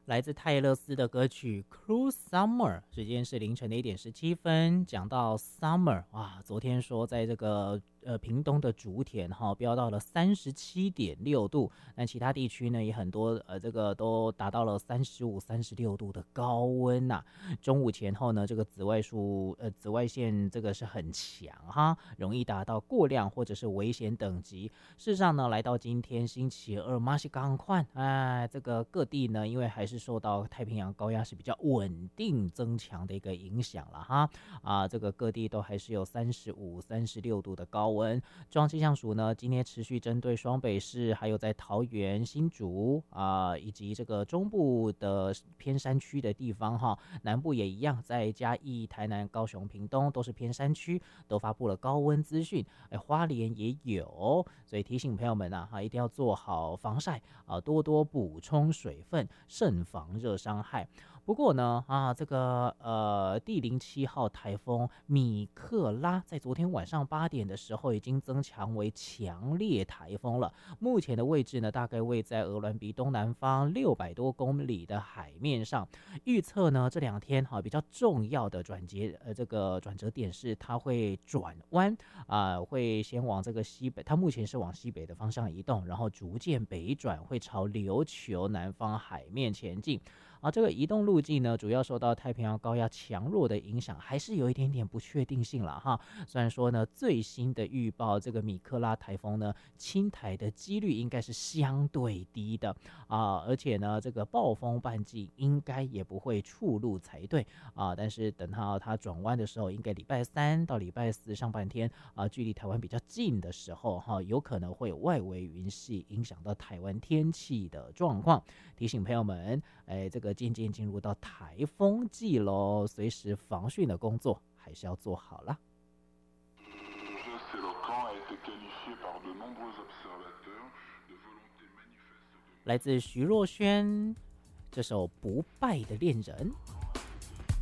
来自泰勒斯的歌曲《Cruel Summer》，时间是凌晨的1点17分。讲到 Summer， 哇，昨天说在这个屏东的竹田飙到了37.6度，但其他地区呢也很多这个都达到了35、36度的高温呐、中午前后呢，这个紫外线这个是很强哈，容易达到过量或者是危险等级。事实上呢，来到今天星期二，马西港快，哎，这个各地呢，因为还是受到太平洋高压是比较稳定增强的一个影响了哈，这个各地都还是有35、36度的高温。中央气象署呢，今天持续针对双北市，还有在桃园、新竹以及这个中部的偏山区的地方哈，南部也一样，在嘉义、台南、高雄、屏东都是偏山区，都发布了高温资讯。花莲也有，所以提醒朋友们一定要做好防晒多多补充水分，慎防热伤害。不过呢，这个第07号台风米克拉在昨天晚上8点的时候已经增强为强烈台风了。目前的位置呢，大概位在鹅銮鼻东南方600多公里的海面上。预测呢，这2天比较重要的这个转折点是它会转弯会先往这个西北，它目前是往西北的方向移动，然后逐渐北转，会朝琉球南方海面前进。这个移动路径呢，主要受到太平洋高压强弱的影响，还是有一点点不确定性了哈。虽然说呢，最新的预报这个米克拉台风呢，侵台的几率应该是相对低的而且呢，这个暴风半径应该也不会触路才对但是等到它转弯的时候，应该礼拜3到礼拜4上半天距离台湾比较近的时候有可能会有外围云系影响到台湾天气的状况。提醒朋友们，这个渐渐进入到台风季咯，随时防汛的工作还是要做好了。来自徐若瑄这首《不败的恋人》。